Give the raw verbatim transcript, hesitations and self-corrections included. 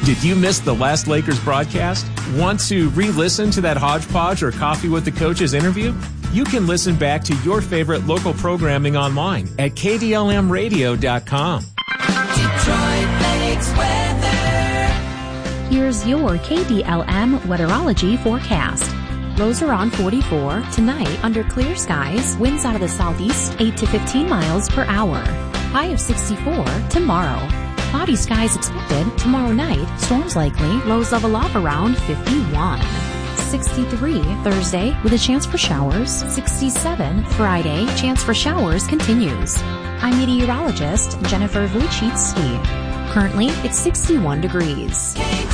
Did you miss the last Lakers broadcast? Want to re-listen to that hodgepodge or Coffee with the Coaches interview? You can listen back to your favorite local programming online at K D L M radio dot com. Detroit Lakes weather. Here's your K D L M weatherology forecast. Lows are on forty-four. Tonight, under clear skies, winds out of the southeast, eight to fifteen miles per hour. High of sixty-four tomorrow. Cloudy skies expected tomorrow night. Storms likely. Lows level off around fifty-one. sixty-three Thursday with a chance for showers. sixty-seven Friday. Chance for showers continues. I'm meteorologist Jennifer Vuchitsky. Currently, it's sixty-one degrees.